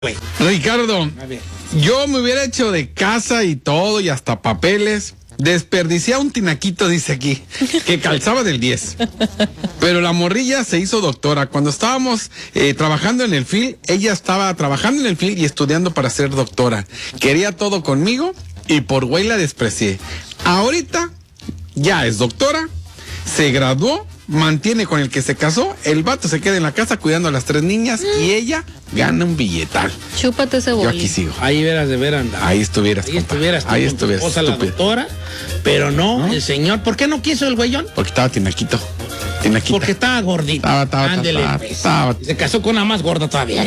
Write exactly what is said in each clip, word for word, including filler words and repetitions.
Ricardo, yo me hubiera hecho de casa y todo y hasta papeles. Desperdicié a un tinaquito, dice aquí, que calzaba del diez. Pero la morrilla se hizo doctora. Cuando estábamos eh, trabajando en el F I L, ella estaba trabajando en el F I L y estudiando para ser doctora. Quería todo conmigo y por güey la desprecié. Ahorita ya es doctora, se graduó, mantiene con el que se casó, el vato se queda en la casa cuidando a las tres niñas mm. y ella gana un billetal. Chúpate ese boli. Yo aquí sigo. Ahí verás de ver andar. Ahí estuvieras, Ahí compa. estuvieras. Ahí con estuvieras. Tu esposa, la doctora, pero no, ¿no? El señor. ¿Por qué no quiso el güeyón? Porque estaba tinaquito. Tinaquita. Porque estaba gordito. Estaba, estaba, Ándele, estaba, pues. estaba. Se casó con una más gorda todavía.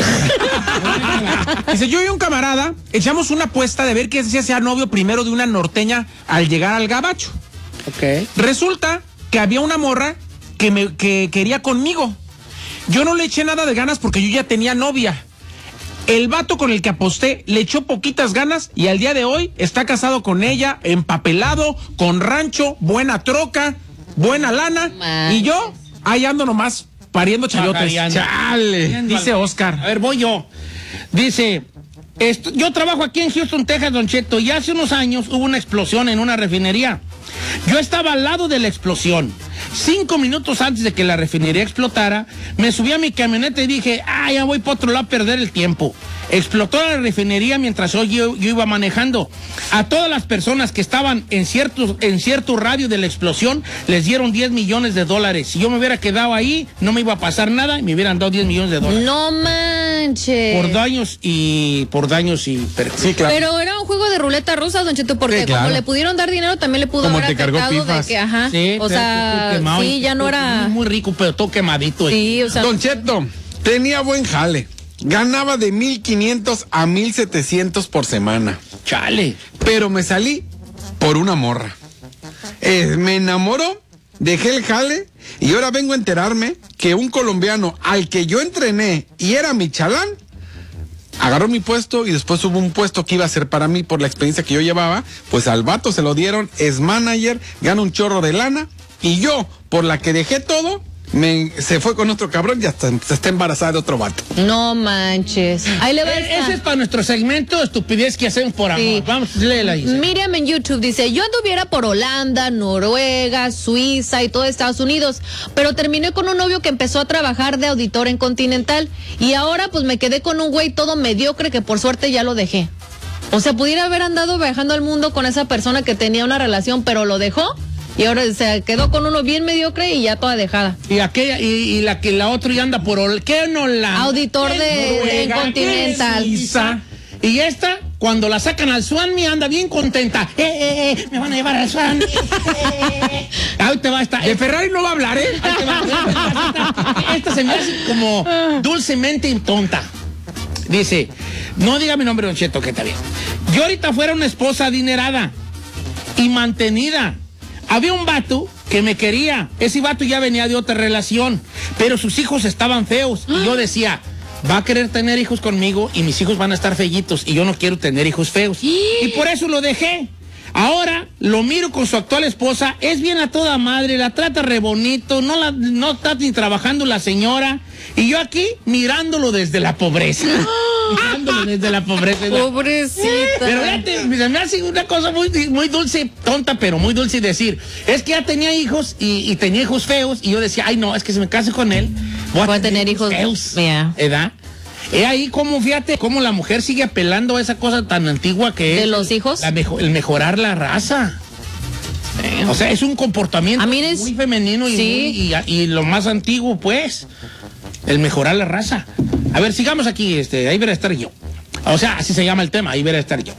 Dice, yo y un camarada echamos una apuesta de ver quién se hacía novio primero de una norteña al llegar al gabacho. Ok. Resulta que había una morra que me que quería conmigo. Yo no le eché nada de ganas porque yo ya tenía novia. El vato con el que aposté le echó poquitas ganas y al día de hoy está casado con ella, empapelado, con rancho, buena troca, buena lana. Man. Y yo ahí ando nomás pariendo chayotes. Chale. Dice Oscar. A ver, voy yo. Dice, esto, yo trabajo aquí en Houston, Texas, Don Cheto, y hace unos años hubo una explosión en una refinería. Yo estaba al lado de la explosión. Cinco minutos antes de que la refinería explotara, me subí a mi camioneta y dije, ah, ya voy para otro lado a perder el tiempo. Explotó la refinería mientras yo, yo, yo iba manejando. A todas las personas que estaban en cierto, en cierto radio de la explosión, les dieron diez millones de dólares. Si yo me hubiera quedado ahí, no me iba a pasar nada y me hubieran dado diez millones de dólares. No manches. Por daños y... por daños y... Sí, claro. Pero era un juego de ruleta rusa, Don Cheto, porque sí, claro. como le pudieron dar dinero, también le pudo como haber te cargó afectado pifas. de que, ajá, sí, o sea, quemado, sí, ya no era... Muy, muy rico, pero todo quemadito. Sí, o sea... Don Cheto, tenía buen jale. Ganaba de mil quinientos a mil setecientos por semana. Chale. Pero me salí por una morra. Eh, me enamoró, dejé el jale y ahora vengo a enterarme que un colombiano al que yo entrené y era mi chalán, agarró mi puesto y después hubo un puesto que iba a ser para mí por la experiencia que yo llevaba, pues al vato se lo dieron, es manager, gana un chorro de lana y yo, por la que dejé todo, me, se fue con otro cabrón y hasta se está embarazada de otro vato. No manches. Ahí le va e Ese es para nuestro segmento estupidez que hacemos por amor. Sí. Vamos, léela ahí. Miriam en YouTube dice, yo anduviera por Holanda, Noruega, Suiza y todo Estados Unidos, pero terminé con un novio que empezó a trabajar de auditor en Continental y ahora pues me quedé con un güey todo mediocre que por suerte ya lo dejé. O sea, pudiera haber andado viajando al mundo con esa persona que tenía una relación, pero lo dejó. Y ahora se quedó con uno bien mediocre y ya toda dejada. Y aquella, y, y la que la otra ya anda por ¿qué no la? Auditor de, de Continental. Y esta, cuando la sacan al Swami, anda bien contenta. Eh, eh, eh, me van a llevar al Swami. Eh, ahí te va esta. De Ferrari no va a hablar, ¿eh? Ahí te va, esta, esta se me hace como dulcemente tonta. Dice, no diga mi nombre, Don Cheto, que está bien. Yo ahorita fuera una esposa adinerada y mantenida. Había un vato que me quería. Ese vato ya venía de otra relación, pero sus hijos estaban feos. Y yo decía, va a querer tener hijos conmigo y mis hijos van a estar fellitos y yo no quiero tener hijos feos. Y por eso lo dejé. Ahora lo miro con su actual esposa, es bien a toda madre, la trata re bonito, no, la, no está ni trabajando la señora. Y yo aquí mirándolo desde la pobreza. Mirándolo desde la pobreza. Pobrecita. Pero fíjate, me hace una cosa muy, muy dulce, tonta, pero muy dulce decir. Es que ya tenía hijos y, y tenía hijos feos. Y yo decía, ay no, es que si me case con él, voy a, voy a tener, tener hijos feos. Yeah. ¿Edad? Es ahí como, fíjate, cómo la mujer sigue apelando a esa cosa tan antigua que ¿De es. ¿De los hijos? La mejo, el mejorar la raza. Eh, o sea, es un comportamiento a mí es, muy femenino y, sí. muy, y, y lo más antiguo, pues. El mejorar la raza. A ver, sigamos aquí, este, ahí verá estar yo. O sea, así se llama el tema, ahí verá estar yo.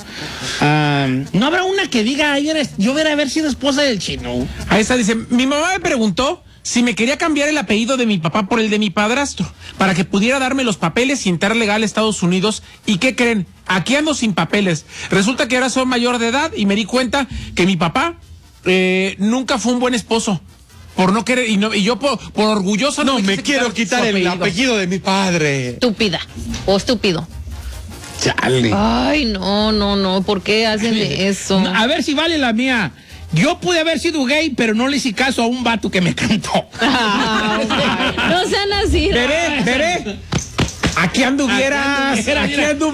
Um, no habrá una que diga, ahí verá, yo veré haber sido esposa del chino. Ahí está, dice, mi mamá me preguntó si me quería cambiar el apellido de mi papá por el de mi padrastro, para que pudiera darme los papeles y entrar legal a Estados Unidos. ¿Y qué creen? Aquí ando sin papeles. Resulta que ahora soy mayor de edad y me di cuenta que mi papá eh, nunca fue un buen esposo. Por no querer, y, no, y yo por, por orgulloso no, no me, me quiero quitar, quitar el apellido de mi padre. Estúpida o estúpido. Chale. Ay, no, no, no, ¿por qué hacen eso? A ver si vale la mía. Yo pude haber sido gay, pero no le hice caso a un vato que me cantó. Ah, no sean así. Veré, veré. Aquí anduvieras. Aquí anduviera, Aquí mira. anduvieras.